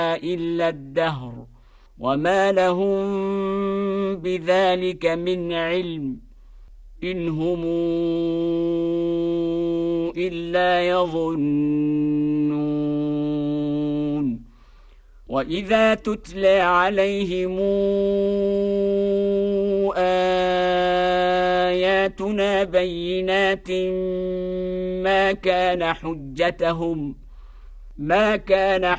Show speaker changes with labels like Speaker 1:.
Speaker 1: إلا الدهر وما لهم بذلك من علم إن هم إلا يظنون وإذا تتلى عليهم آياتنا بينات ما كان